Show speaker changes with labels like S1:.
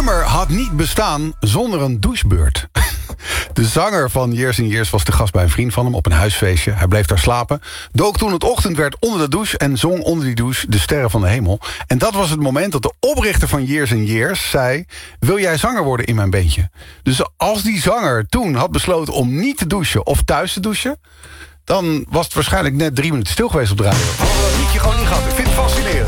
S1: nummer had niet bestaan zonder een douchebeurt. De zanger van Years and Years was te gast bij een vriend van hem op een huisfeestje. Hij bleef daar slapen, dook toen het ochtend werd onder de douche en zong onder die douche De Sterren van de Hemel. En dat was het moment dat de oprichter van Years and Years zei: wil jij zanger worden in mijn bandje? Dus als die zanger toen had besloten om niet te douchen of thuis te douchen, dan was het waarschijnlijk net 3 minuten stil geweest op de radio. Had het liedje gewoon niet gehad. Ik vind het fascinerend.